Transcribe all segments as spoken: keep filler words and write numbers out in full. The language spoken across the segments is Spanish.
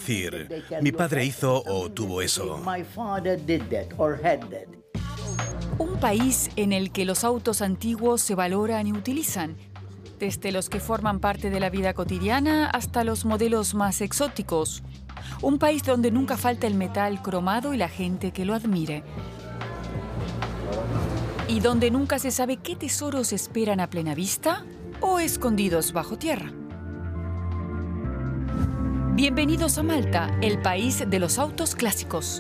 decir, mi padre hizo o tuvo eso. Un país en el que los autos antiguos se valoran y utilizan, desde los que forman parte de la vida cotidiana hasta los modelos más exóticos. Un país donde nunca falta el metal cromado y la gente que lo admire. Y donde nunca se sabe qué tesoros esperan a plena vista o escondidos bajo tierra. Bienvenidos a Malta, el país de los autos clásicos.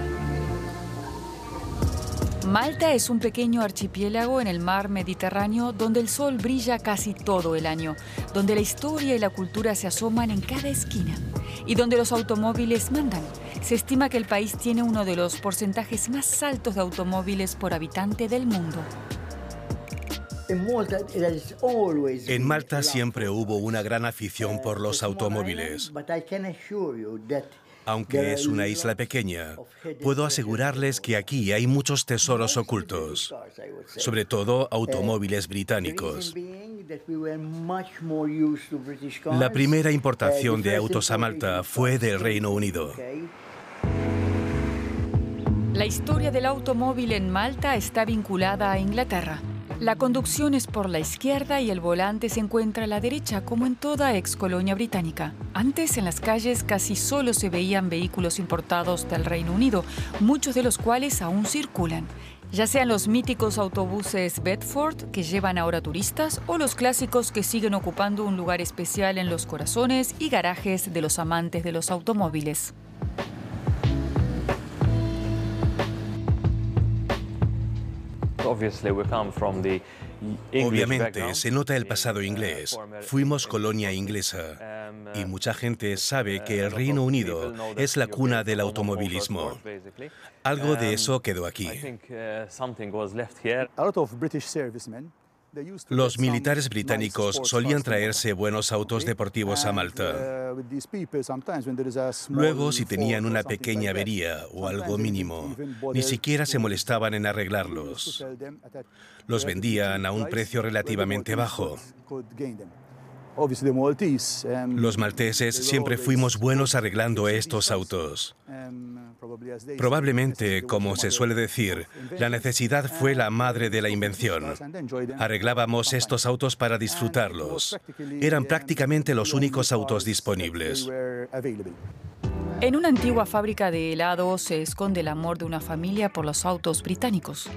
Malta es un pequeño archipiélago en el mar Mediterráneo donde el sol brilla casi todo el año, donde la historia y la cultura se asoman en cada esquina y donde los automóviles mandan. Se estima que el país tiene uno de los porcentajes más altos de automóviles por habitante del mundo. En Malta siempre hubo una gran afición por los automóviles. Aunque es una isla pequeña, puedo asegurarles que aquí hay muchos tesoros ocultos, sobre todo automóviles británicos. La primera importación de autos a Malta fue del Reino Unido. La historia del automóvil en Malta está vinculada a Inglaterra. La conducción es por la izquierda y el volante se encuentra a la derecha, como en toda excolonia británica. Antes, en las calles casi solo se veían vehículos importados del Reino Unido, muchos de los cuales aún circulan. Ya sean los míticos autobuses Bedford, que llevan ahora turistas, o los clásicos que siguen ocupando un lugar especial en los corazones y garajes de los amantes de los automóviles. Obviamente, se nota el pasado inglés. Fuimos colonia inglesa y mucha gente sabe que el Reino Unido es la cuna del automovilismo. Algo de eso quedó aquí. Los militares británicos solían traerse buenos autos deportivos a Malta. Luego, si tenían una pequeña avería o algo mínimo, ni siquiera se molestaban en arreglarlos. Los vendían a un precio relativamente bajo. Los malteses siempre fuimos buenos arreglando estos autos. Probablemente, como se suele decir, la necesidad fue la madre de la invención. Arreglábamos estos autos para disfrutarlos. Eran prácticamente los únicos autos disponibles. En una antigua fábrica de helados se esconde el amor de una familia por los autos británicos.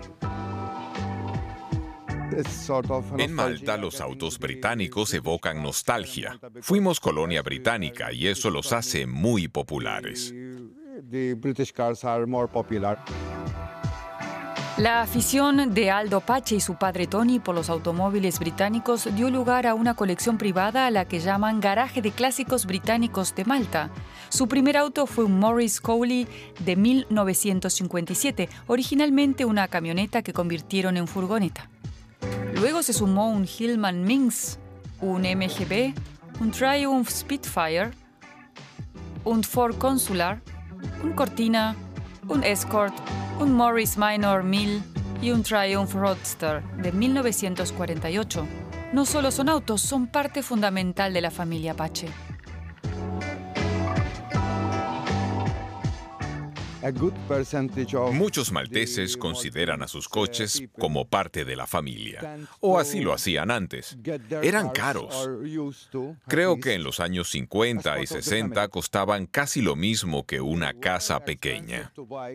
En Malta, los autos británicos evocan nostalgia. Fuimos colonia británica y eso los hace muy populares. La afición de Aldo Pace y su padre Tony por los automóviles británicos dio lugar a una colección privada a la que llaman Garaje de Clásicos Británicos de Malta. Su primer auto fue un Morris Cowley de mil novecientos cincuenta y siete, originalmente una camioneta que convirtieron en furgoneta. Luego se sumó un Hillman Minx, un M G B, un Triumph Spitfire, un Ford Consular, un Cortina, un Escort, un Morris Minor mil y un Triumph Roadster de mil novecientos cuarenta y ocho. No solo son autos, son parte fundamental de la familia Pace. Muchos malteses consideran a sus coches como parte de la familia, o así lo hacían antes. Eran caros. Creo que en los años cincuenta y sesenta costaban casi lo mismo que una casa pequeña.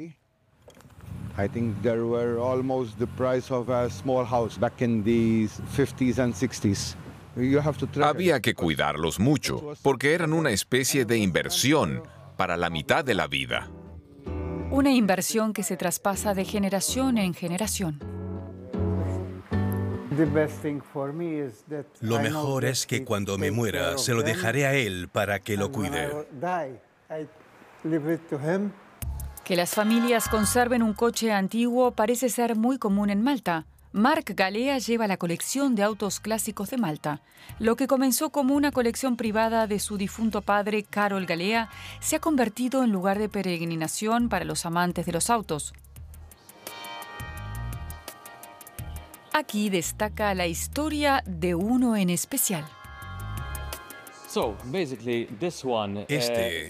Había que cuidarlos mucho, porque eran una especie de inversión para la mitad de la vida. Una inversión que se traspasa de generación en generación. Lo mejor es que cuando me muera, se lo dejaré a él para que lo cuide. Que las familias conserven un coche antiguo parece ser muy común en Malta. Marc Galea lleva la colección de autos clásicos de Malta. Lo que comenzó como una colección privada de su difunto padre, Karol Galea, se ha convertido en lugar de peregrinación para los amantes de los autos. Aquí destaca la historia de uno en especial. Este